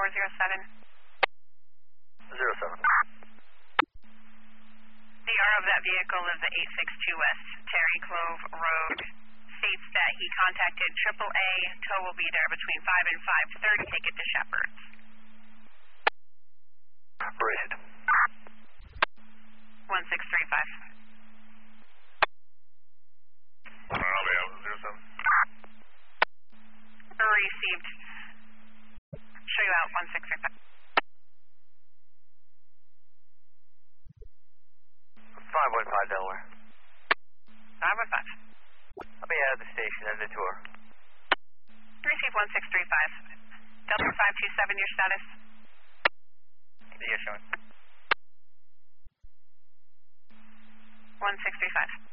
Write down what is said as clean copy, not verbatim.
407. 07. The R of that vehicle is the 862 West Terry Clove Road. States that he contacted AAA. Tow will be there between 5 and 5:30. Take it to Shepherd's. Rated. 1635. I'll be out. 07. Received. Show you out. 1635. 515 Delaware. 515. I'll be out of the station and the tour. Receive 1635. Delta 527, your status? Yes, showing. 1635.